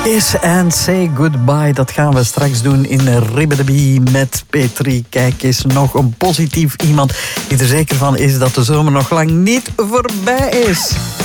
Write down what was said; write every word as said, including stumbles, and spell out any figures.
Kiss and Say Goodbye. Dat gaan we straks doen in Ribbedebee met Petri. Kijk eens, nog een positief iemand die er zeker van is dat de zomer nog lang niet voorbij is.